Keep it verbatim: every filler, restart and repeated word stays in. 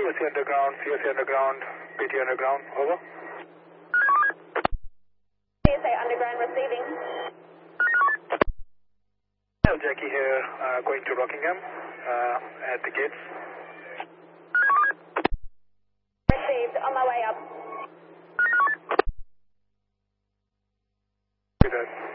C S C Underground, C S C Underground, P T Underground, over. C S A Underground receiving. Jackie here, uh, going to Rockingham, uh, at the gates. Received, on my way up. Good.